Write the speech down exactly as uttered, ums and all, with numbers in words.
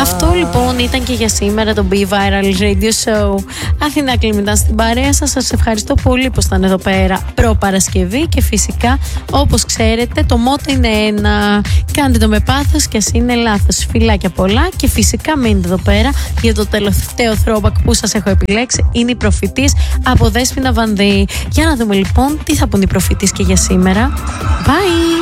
Αυτό λοιπόν ήταν και για σήμερα το Be Viral Radio Show. Αθηνά Κλίμη ήταν στην παρέα σας. Σας ευχαριστώ πολύ που ήταν εδώ πέρα προ-Παρασκευή. Και φυσικά, όπως ξέρετε, το μότο είναι ένα. Κάντε το με πάθος και ας είναι λάθος. Φιλάκια πολλά. Και φυσικά μείνετε εδώ πέρα για το τελευταίο throwback που σας έχω επιλέξει. Είναι η Προφητής από Δέσποινα Βανδύ. Για να δούμε λοιπόν τι θα πούν οι Προφητής και για σήμερα. Bye!